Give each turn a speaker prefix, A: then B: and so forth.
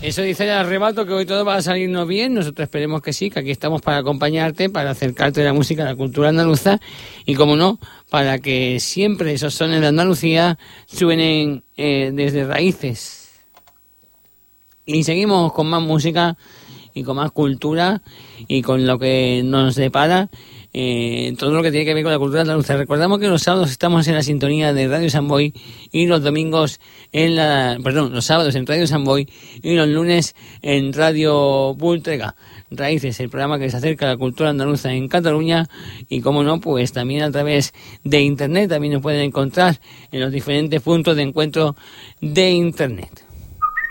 A: Eso dice el arrebato, que hoy todo va a salirnos bien. Nosotros esperemos que sí, que aquí estamos para acompañarte, para acercarte de la música, de la cultura andaluza y, como no, para que siempre esos sones de Andalucía suenen desde raíces. Y seguimos con más música y con más cultura y con lo que nos depara todo lo que tiene que ver con la cultura andaluza. Recordamos que los sábados estamos en la sintonía de Radio San Boi y los domingos los sábados en Radio San Boi y los lunes en Radio Voltrega. Raíces, el programa que se acerca a la cultura andaluza en Cataluña y, como no, pues también a través de Internet. También nos pueden encontrar en los diferentes puntos de encuentro de Internet.